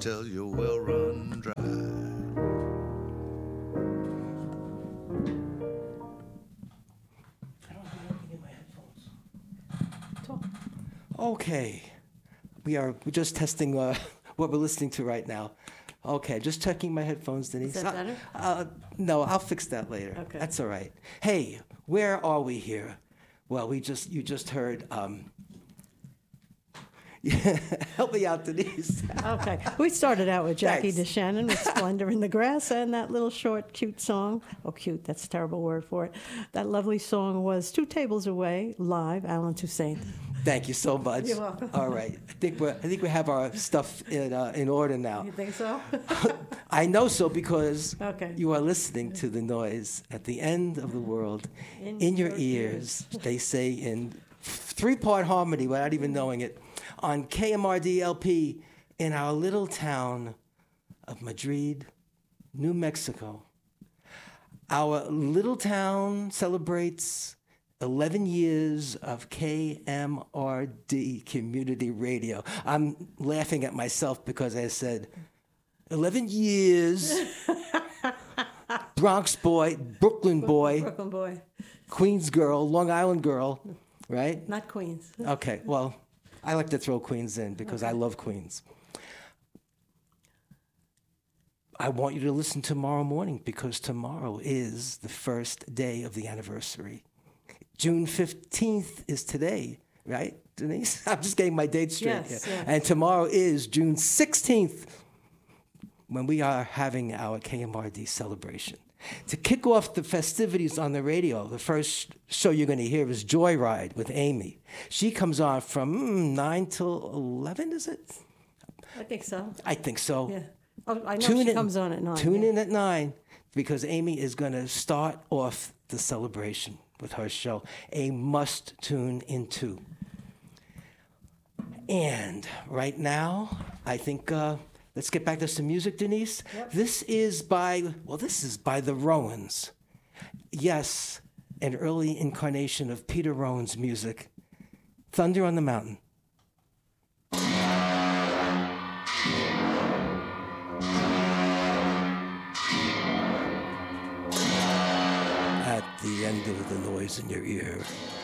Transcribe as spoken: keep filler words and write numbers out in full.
till your well run dry. Okay, we are we're just testing uh, what we're listening to right now. Okay, just checking my headphones, Denise. Is that better? Uh, uh, no, I'll fix that later. Okay. That's all right. Hey, where are we here? Well, we just you just heard. Um, help me out, Denise. Okay. We started out with Jackie Thanks. DeShannon with Splendor in the Grass, and that little short, cute song. Oh, cute, that's a terrible word for it. That lovely song was Two Tables Away, live, Alan Toussaint. Thank you so much. You're welcome. All right, I think we I think we have our stuff in uh, in order now. You think so? I know so because Okay. you are listening to the noise at the end of the world in, In your, your ears. They say in three-part harmony without even knowing it on K M R D L P in our little town of Madrid, New Mexico. Our little town celebrates eleven years of K M R D community radio. I'm laughing at myself because I said eleven years, Bronx boy, Brooklyn boy, Brooklyn boy, Queens girl, Long Island girl, right? not Queens. Okay, well, I like to throw Queens in because I love Queens. I want you to listen tomorrow morning because tomorrow is the first day of the anniversary. June fifteenth is today, right, Denise? I'm just getting my dates straight Yes, here. yes. And tomorrow is June sixteenth when we are having our K M R D celebration. To kick off the festivities on the radio, the first show you're going to hear is Joyride with Amy. She comes on from mm, nine till eleven, is it? I think so. I think so. Yeah. Oh, I know Tune she in, comes on at nine. Tune yeah. in at nine because Amy is going to start off the celebration with her show, a must tune into. And right now, I think uh, let's get back to some music, Denise. Yep. This is by, well, this is by the Rowans. Yes, an early incarnation of Peter Rowan's music, Thunder on the Mountain. At the end of the noise in your ear,